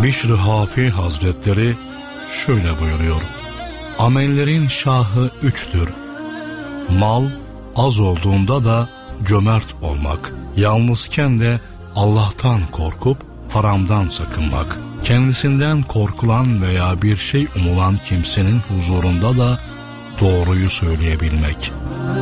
Bişr-i Hafi Hazretleri şöyle buyuruyor: amellerin şahı üçtür. Mal az olduğunda da cömert olmak, yalnızken de Allah'tan korkup haramdan sakınmak, kendisinden korkulan veya bir şey umulan kimsenin huzurunda da doğruyu söyleyebilmek.